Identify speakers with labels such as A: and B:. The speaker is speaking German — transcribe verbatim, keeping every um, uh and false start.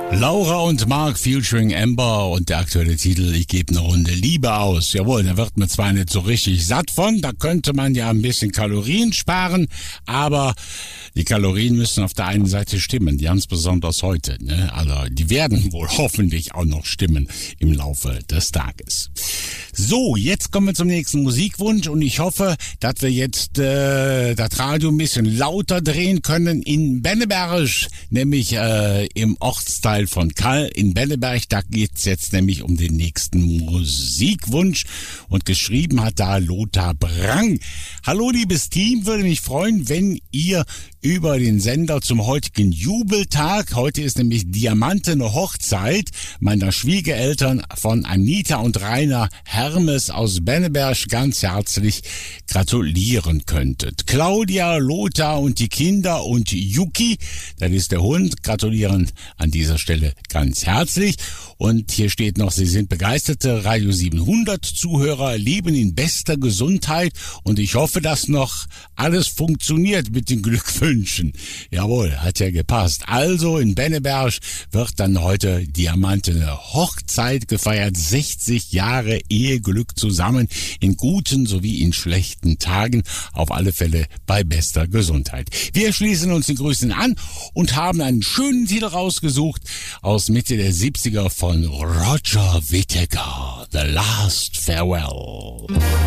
A: Laura und Mark featuring Amber und der aktuelle Titel Ich gebe eine Runde Liebe aus. Jawohl, da wird man zwar nicht so richtig satt von, da könnte man ja ein bisschen Kalorien sparen, aber die Kalorien müssen auf der einen Seite stimmen, ganz besonders heute, ne? Also die werden wohl hoffentlich auch noch stimmen im Laufe des Tages. So, jetzt kommen wir zum nächsten Musikwunsch und ich hoffe, dass wir jetzt äh, das Radio ein bisschen lauter drehen können in Benneberg, nämlich äh, im Ortsteil von Kall in Benneberg. Da geht's jetzt nämlich um den nächsten Musikwunsch und geschrieben hat da Lothar Brang. Hallo liebes Team, würde mich freuen, wenn ihr über den Sender zum heutigen Jubeltag, heute ist nämlich diamantene Hochzeit meiner Schwiegereltern von Anita und Rainer Hermes aus Benneberg ganz herzlich gratulieren könntet. Claudia, Lothar und die Kinder und Yuki, das ist der Hund, gratulieren an dieser Stelle ganz herzlich. Und hier steht noch, sie sind begeisterte Radio siebenhundert Zuhörer, leben in bester Gesundheit und ich hoffe, dass noch alles funktioniert mit den Glückwünschen. Jawohl, hat ja gepasst. Also in Benneberg wird dann heute diamantene Hochzeit gefeiert, sechzig Jahre Eheglück zusammen, in guten sowie in schlechten Tagen, auf alle Fälle bei bester Gesundheit. Wir schließen uns den Grüßen an und haben einen schönen Titel rausgesucht aus Mitte der siebziger von Roger Whittaker, The Last Farewell.